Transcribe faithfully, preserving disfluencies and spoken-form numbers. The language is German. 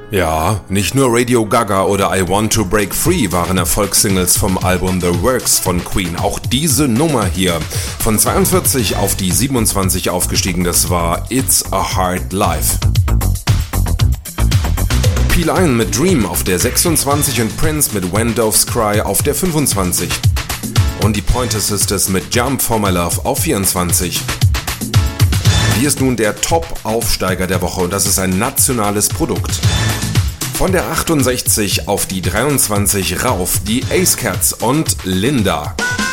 Ja, nicht nur Radio Gaga oder I Want to Break Free waren Erfolgssingles vom Album The Works von Queen. Auch diese Nummer hier, von zweiundvierzig auf die siebenundzwanzig aufgestiegen, das war It's a Hard Life. P-Line mit Dream auf der sechsundzwanzig und Prince mit When Doves Cry auf der fünfundzwanzig. Und die Pointer Sisters mit Jump for My Love auf vierundzwanzig. Hier ist nun der Top-Aufsteiger der Woche und das ist ein nationales Produkt. Von der achtundsechzig auf die dreiundzwanzig rauf, die Ace Cats und Linda.